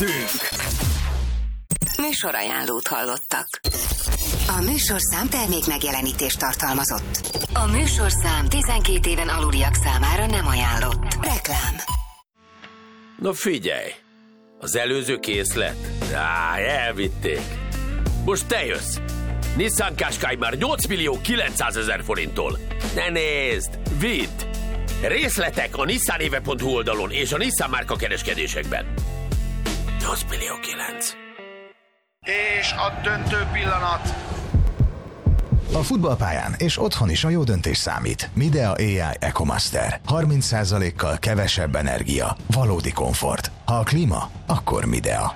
Műsorajánlót hallottak. A műsorszám termék megjelenítést tartalmazott. A műsorszám 12 éven aluliak számára nem ajánlott. Reklám. Na figyelj! Az előző készlet? Elvitték. Most te jössz! Nissan Qashqai már 8.900.000 forinttól. Ne nézd! Vidd! Részletek a nissanéve.hu oldalon és a Nissan márka kereskedésekben. 8.900.000. És a döntő pillanat. A futballpályán és otthon is a jó döntés számít. Midea AI EcoMaster. 30%-kal kevesebb energia. Valódi komfort. Ha a klíma, akkor Midea.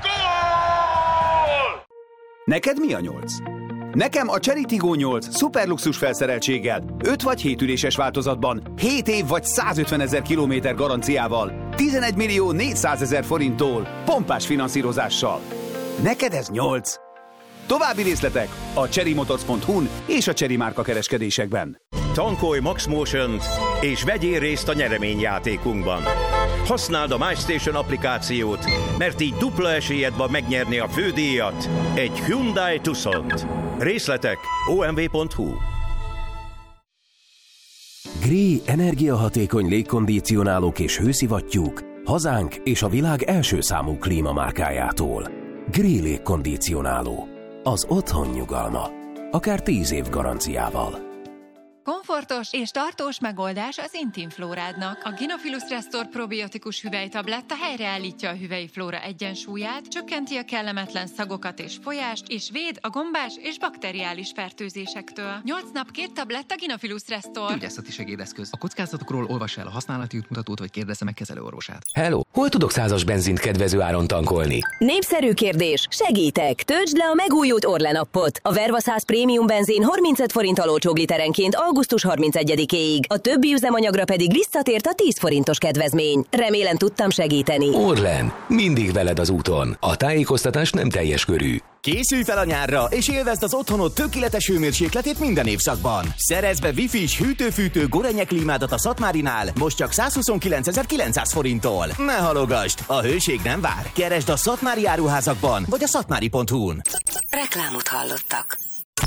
Neked mi a 8? Nekem a Chery Tiggo 8 szuperluxus felszereltséggel, 5 vagy 7 üléses változatban, 7 év vagy 150.000 kilométer garanciával, 11.400.000 forinttól, pompás finanszírozással. Neked ez 8. További részletek a cherrymotors.hu-n és a Chery márka kereskedésekben. Tankolj Max Motion-t és vegyél részt a nyereményjátékunkban. Használd a MyStation applikációt, mert így dupla esélyed van megnyerni a fődíjat, egy Hyundai Tucsont. Részletek omv.hu. Gree energiahatékony légkondicionálók és hőszivattyúk hazánk és a világ első számú klímamárkájától. Gree légkondicionáló. Az otthon nyugalma. Akár 10 év garanciával. Komfortos és tartós megoldás az Intimflórádnak. A Gynophilus Restore probiotikus hüvelytabletta helyreállítja a hüvelyi flóra egyensúlyát, csökkenti a kellemetlen szagokat és folyást, és véd a gombás és bakteriális fertőzésektől. 8 nap 2 tabletta Gynophilus Restore. Gyógyászati segédeszköz. A kockázatokról olvassa el a használati útmutatót, vagy kérdezze meg kezelőorvosát. Hello! Hol tudok 100-as benzint kedvező áron tankolni? Népszerű kérdés. Segítek! Töltsd le a megújult Orlen appot. A Verva 100 prémium benzin 35 forinttal olcsóbb literenként augusztus 31-éig. A többi üzemanyagra pedig visszatért a 10 forintos kedvezmény. Remélem tudtam segíteni. Orlen, mindig veled az úton. A tájékoztatás nem teljes körű. Készülj fel a nyárra, és élvezd az otthonod tökéletes hőmérsékletét minden évszakban. Szerezd be Wi-Fi-s hűtő-fűtő Gorenje klímádat a Szatmárinál, most csak 129.900 forinttól. Ne halogasd, a hőség nem vár. Keresd a szatmári áruházakban, vagy a szatmári.hu-n. Reklámot hallottak.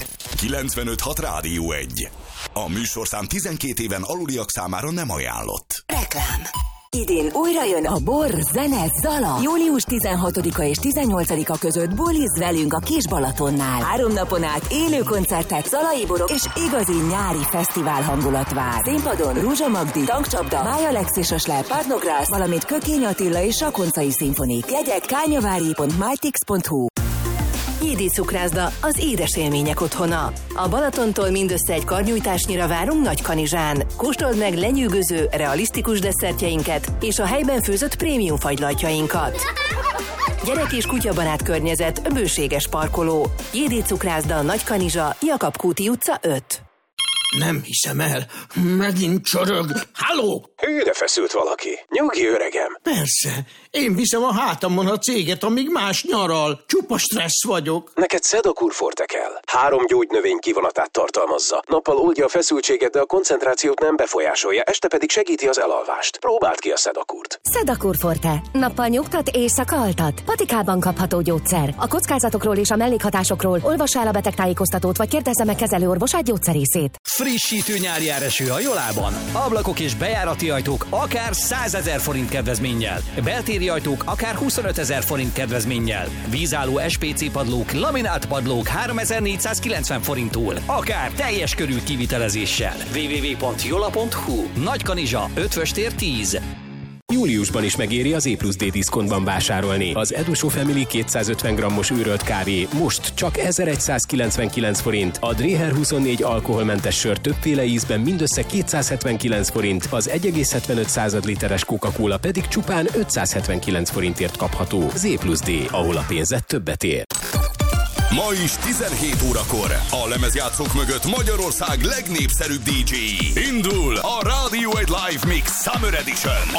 95.6 Rádió 1. A műsorszám 12 éven aluliak számára nem ajánlott. Reklám. Idén újra jön a Bor, Zene, Zala. Július 16-a és 18-a között bulizz velünk a Kis Balatonnál. 3 napon át élő koncertek, zalai borok és igazi nyári fesztivál hangulat vár. Színpadon Rúzsa Magdi, Tankcsapda, Mája Lex és a Slap, Partnogrász, valamint Kökény Attila és Rakoncai szimfonik. Jegyek kányavári.mytix.hu. Jédi Cukrászda, az édes élmények otthona. A Balatontól mindössze egy karnyújtásnyira várunk Nagykanizsán. Kóstold meg lenyűgöző, realisztikus desszertjeinket és a helyben főzött prémium fagylaltjainkat. Gyerek és kutyabarát környezet, bőséges parkoló. Jédi Cukrászda, Nagykanizsa, Jakab Kúti utca 5. Nem hiszem el. Megint csorog. Halló! Hűre feszült valaki. Nyugi, öregem. Persze. Én viszem a hátamon a céget, amíg más nyaral. Csupa stressz vagyok. Neked Sedakur Forte kell. 3 gyógynövény kivonatát tartalmazza. Nappal oldja a feszültséget, de a koncentrációt nem befolyásolja, este pedig segíti az elalvást. Próbáld ki a Sedakurt. Sedakur Forte. Nappal nyugtat, éjszaka altat. Patikában kapható gyógyszer. A kockázatokról és a mellékhatásokról olvassa el a betegtájékoztatót, vagy kérdezze meg kezelőorvosát, gyógyszerészét. Frissítő nyári áreső a Jolában. Ablakok és bejárati ajtók akár 100.000 forint kedvezménnyel. Beltéri ajtók akár 25.000 forint kedvezménnyel. Vízálló SPC padlók, laminált padlók 3.490 forinttól. Akár teljes körű kivitelezéssel. www.jola.hu. Nagykanizsa, Ötvös tér 10. Júliusban is megéri az E+D diszkontban vásárolni. Az Eduso Family 250 g-os őrölt kávé most csak 1199 forint. A Dreher 24 alkoholmentes sör többféle ízben mindössze 279 forint. Az 1,75 literes Coca-Cola pedig csupán 579 forintért kapható. Az E+D, ahol a pénzed többet ér. Ma is 17 órakor a lemezjátszók mögött Magyarország legnépszerűbb DJ-i. Indul a Radio 1 Live Mix Summer Edition.